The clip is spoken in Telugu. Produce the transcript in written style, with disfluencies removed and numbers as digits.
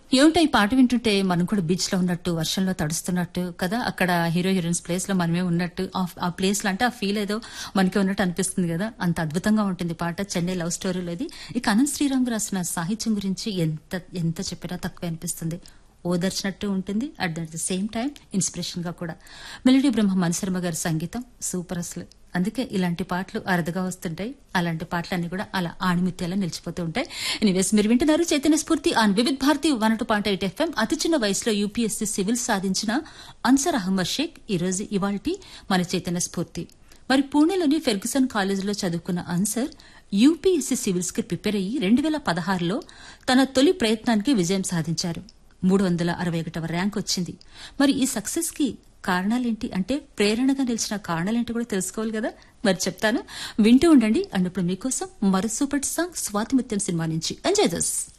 ఏమిటో ఈ పాట వింటుంటే మనం కూడా బీచ్ లో ఉన్నట్టు వర్షంలో తడుస్తున్నట్టు కదా, అక్కడ హీరో హీరోయిన్స్ ప్లేస్ లో మనమే ఉన్నట్టు, ఆ ప్లేస్ లో అంటే ఆ ఫీల్ ఏదో మనకే ఉన్నట్టు అనిపిస్తుంది కదా. అంత అద్భుతంగా ఉంటుంది పాట. చెన్నై లవ్ స్టోరీలోది. ఇక అనంత్ శ్రీరామ్ రాసిన సాహిత్యం గురించి ఎంత ఎంత చెప్పినా తక్కువ అనిపిస్తుంది. ఓదర్చినట్టు ఉంటుంది, at the same time inspiration గా కూడా. మెలడీ బ్రహ్మ మనశర్మ గారి సంగీతం సూపర్ అసలు. అందుకే ఇలాంటి పాటలు అరుదుగా వస్తుంటాయి. అలాంటి పాటలన్నీ కూడా అలా ఆణిముత్యాలా నిలిచిపోతూ ఉంటాయి. ఎనీవేస్, మీరు వింటున్నారు చైతన్య స్ఫూర్తి ఆన్ వివిధ్ భారతి 102.8 FM. అతి చిన్న వయసులో యూపీఎస్సీ సివిల్ సాధించిన అన్సర్ అహ్మద్ షేక్ ఈరోజు ఇవాల్టి మన చైతన్య స్ఫూర్తి. మరి పూణేలోని ఫెర్గుసన్ కాలేజీలో చదువుకున్న అన్సర్ యూపీఎస్సీ సివిల్స్ కి ప్రిపేర్ అయ్యి 2016లో తన తొలి ప్రయత్నానికి విజయం సాధించారు. 361వ ర్యాంక్ వచ్చింది. మరి ఈ సక్సెస్ కి కారణాలేంటి అంటే, ప్రేరణగా నిలిచిన కారణాలేంటి కూడా తెలుసుకోవాలి కదా. మరి చెప్తాను, వింటూ ఉండండి. అన్నప్పుడు మీకోసం మరో super song Swathi Muthyam cinema నుంచి. Enjoy this.